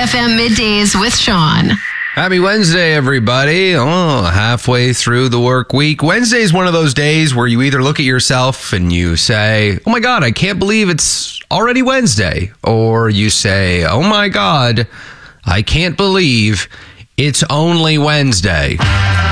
FM Middays with Sean. Happy Wednesday, everybody. Halfway through the work week. Wednesday is one of those days where you either look at yourself and you say, oh my God, I can't believe it's already Wednesday. Or you say, oh my God, I can't believe it's only Wednesday.